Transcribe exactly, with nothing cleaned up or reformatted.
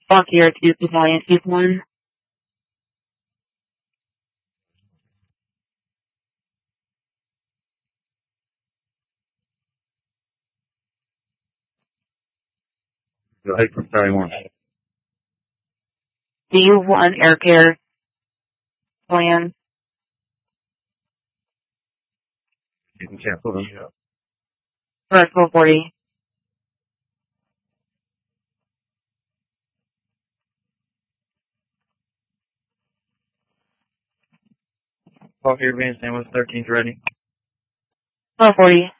Fox here to Battalion Chief one. Go ahead from Charlie one. Do you want air care plan? You can cancel them. Correct, four forty. Call here, Van Sandwich thirteenth ready. four forty.